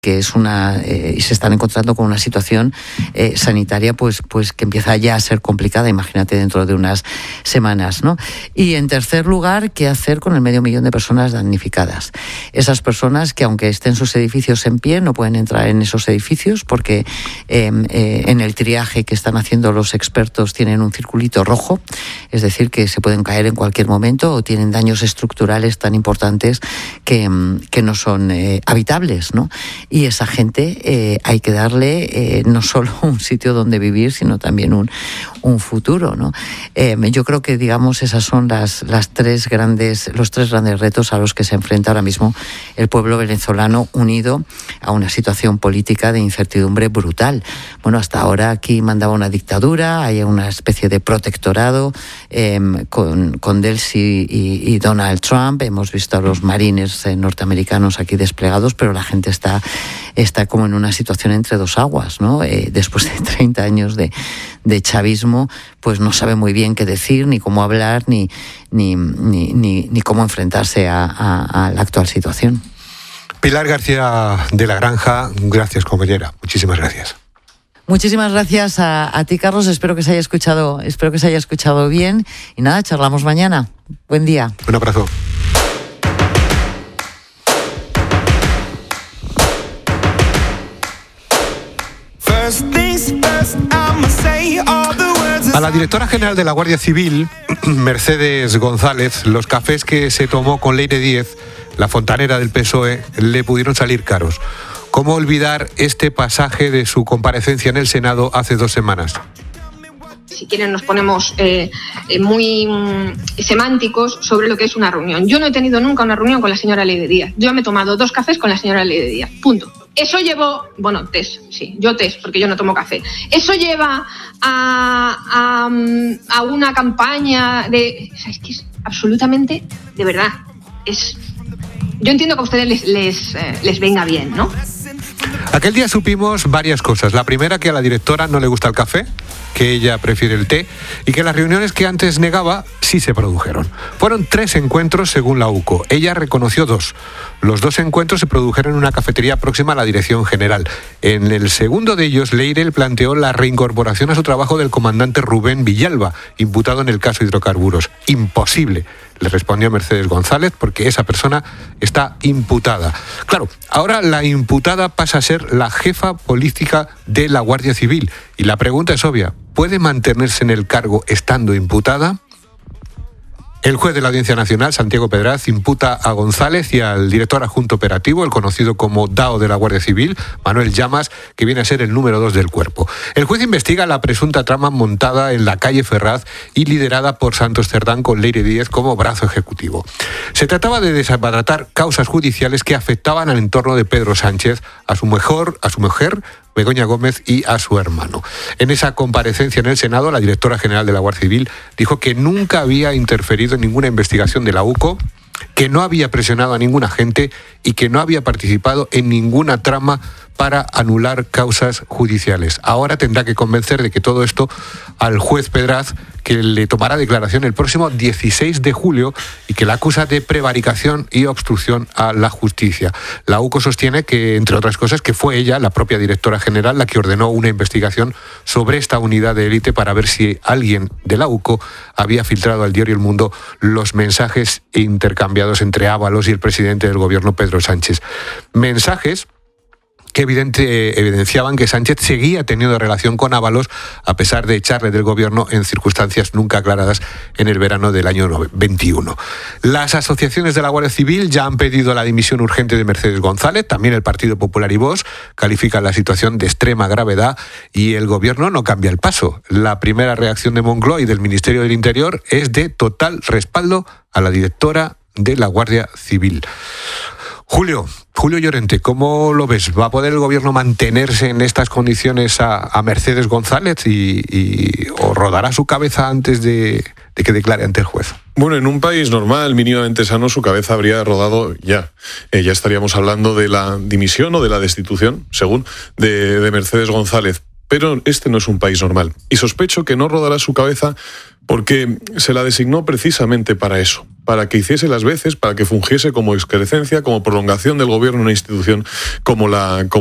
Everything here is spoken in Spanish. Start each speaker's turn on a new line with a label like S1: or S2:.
S1: que es y se están encontrando con una situación sanitaria pues que empieza ya a ser complicada, imagínate dentro de unas semanas, ¿no? Y en tercer lugar, ¿qué hacer con el 500.000 de personas damnificadas? Esas personas que, aunque estén sus edificios en pie, no pueden entrar en esos edificios porque en el triaje que están haciendo los expertos tienen un circulito rojo, es decir, que se pueden caer en cualquier momento o tienen daños estructurales tan importantes que no son habitables, ¿no? Y esa gente hay que darle no solo un sitio donde vivir, sino también un futuro, ¿no? Yo creo que, digamos, esas son los tres grandes retos a los que se enfrenta ahora mismo el pueblo venezolano, unido a una situación política de incertidumbre brutal. Bueno, hasta ahora aquí mandaba una dictadura, hay una especie de protectorado con Delcy y Donald Trump. Hemos visto a los marines norteamericanos aquí desplegados, pero la gente está como en una situación entre dos aguas, ¿no? Después de 30 años de chavismo, pues no sabe muy bien qué decir, ni cómo hablar, ni cómo enfrentarse a la actual situación.
S2: Pilar García de la Granja, gracias, compañera. Muchísimas gracias.
S1: Muchísimas gracias a ti, Carlos. Espero que se haya escuchado bien. Y nada, charlamos mañana. Buen día.
S2: Un abrazo. A la directora general de la Guardia Civil, Mercedes González, los cafés que se tomó con Leire Díez, la fontanera del PSOE, le pudieron salir caros. ¿Cómo olvidar este pasaje de su comparecencia en el Senado hace 2 semanas?
S3: Si quieren nos ponemos muy semánticos sobre lo que es una reunión. Yo no he tenido nunca una reunión con la señora Leire Díez. Yo me he tomado 2 cafés con la señora Leire Díez. Punto. Eso llevó, test, sí, yo test, porque yo no tomo café. Eso lleva a una campaña de... Es que es absolutamente, de verdad, yo entiendo que a ustedes les venga bien, ¿no?
S2: Aquel día supimos varias cosas. La primera, que a la directora no le gusta el café, que ella prefiere el té, y que las reuniones que antes negaba sí se produjeron. Fueron 3 encuentros según la UCO. Ella reconoció 2. Los 2 encuentros se produjeron en una cafetería próxima a la dirección general. En el segundo de ellos, Leire planteó la reincorporación a su trabajo del comandante Rubén Villalba, imputado en el caso Hidrocarburos. Imposible, le respondió Mercedes González, porque esa persona está imputada. Claro, ahora la imputada pasa a ser la jefa política de la Guardia Civil. Y la pregunta es obvia: ¿puede mantenerse en el cargo estando imputada? El juez de la Audiencia Nacional, Santiago Pedraz, imputa a González y al director adjunto operativo, el conocido como DAO de la Guardia Civil, Manuel Llamas, que viene a ser el número 2 del cuerpo. El juez investiga la presunta trama montada en la calle Ferraz y liderada por Santos Cerdán, con Leire Díez como brazo ejecutivo. Se trataba de desbaratar causas judiciales que afectaban al entorno de Pedro Sánchez, a su mujer, Begoña Gómez, y a su hermano. En esa comparecencia en el Senado, la directora general de la Guardia Civil dijo que nunca había interferido en ninguna investigación de la UCO, que no había presionado a ningún agente y que no había participado en ninguna trama para anular causas judiciales. Ahora tendrá que convencer de que todo esto al juez Pedraz, que le tomará declaración el próximo 16 de julio y que la acusa de prevaricación y obstrucción a la justicia. La UCO sostiene que, entre otras cosas, que fue ella, la propia directora general, la que ordenó una investigación sobre esta unidad de élite para ver si alguien de la UCO había filtrado al diario El Mundo los mensajes intercambiados entre Ábalos y el presidente del gobierno, Pedro Sánchez. Mensajes que evidenciaban que Sánchez seguía teniendo relación con Ábalos a pesar de echarle del gobierno en circunstancias nunca aclaradas en el verano del año 21. Las asociaciones de la Guardia Civil ya han pedido la dimisión urgente de Mercedes González. También el Partido Popular y Vox califican la situación de extrema gravedad y el gobierno no cambia el paso. La primera reacción de Moncloa y del Ministerio del Interior es de total respaldo a la directora de la Guardia Civil. Julio Llorente, ¿cómo lo ves? ¿Va a poder el gobierno mantenerse en estas condiciones a Mercedes González o rodará su cabeza antes de que declare ante el juez?
S4: Bueno, en un país normal, mínimamente sano, su cabeza habría rodado ya. Ya estaríamos hablando de la dimisión o de la destitución, según, de Mercedes González. Pero este no es un país normal. Y sospecho que no rodará su cabeza porque se la designó precisamente para eso, para que hiciese las veces, para que fungiese como excrecencia, como prolongación del gobierno en una institución como la